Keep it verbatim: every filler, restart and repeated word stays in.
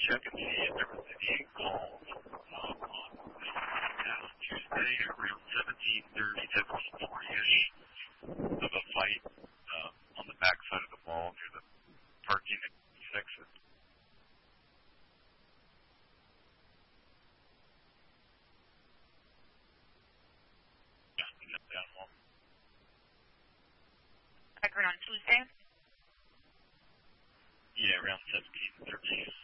check and see if there was any calls um, on past Tuesday around seventeen thirty, seventeen forty-ish of a fight um, on the backside of the mall near the parking exit. Occurred on Tuesday? Yeah, around seventeen thirty.